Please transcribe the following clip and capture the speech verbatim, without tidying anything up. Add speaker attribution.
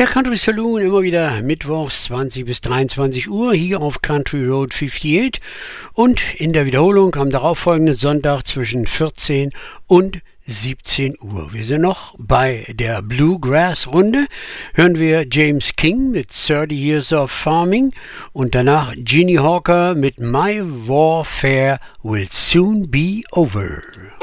Speaker 1: Der Country Saloon immer wieder mittwochs zwanzig bis dreiundzwanzig Uhr hier auf Country Road achtundfünfzig und in der Wiederholung am darauffolgenden Sonntag zwischen vierzehn und siebzehn Uhr. Wir sind noch bei der Bluegrass-Runde. Hören wir James King mit thirty Years of Farming und danach Ginny Hawker mit My Warfare Will Soon Be Over.